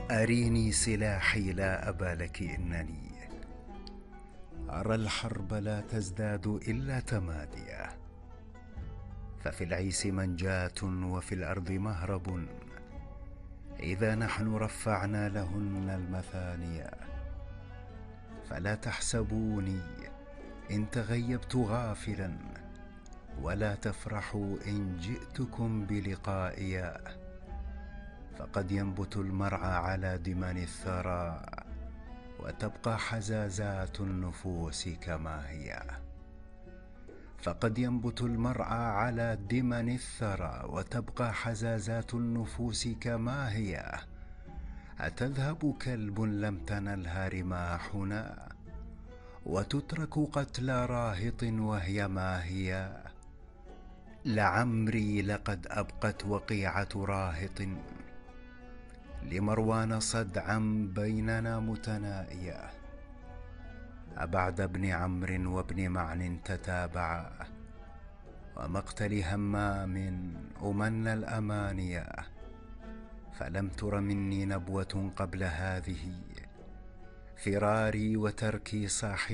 أريني سلاحي لا أبا لك إنني أرى الحرب لا تزداد إلا تماديا، ففي العيس منجاة وفي الأرض مهرب إذا نحن رفعنا لهن المثانيا. فلا تحسبوني إن تغيبت غافلا، ولا تفرحوا إن جئتكم بلقائيا، فقد ينبت المرعى على دمن الثرى وتبقى حزازات النفوس كما هي. فقد ينبت المرعى على دمن الثرى وتبقى حزازات النفوس كما هي. أتذهب كلب لم تنلها رماحنا وتترك قتلى راهط وهي ما هي؟ لعمري لقد أبقت وقيعة راهط لمروان صدعا بيننا متنائيا. أبعد ابن عمرو وابن معن تتابعا، ومقتل همام أمن الأمانيا. فلم تر مني نبوة قبل هذه، فراري وتركي صاحب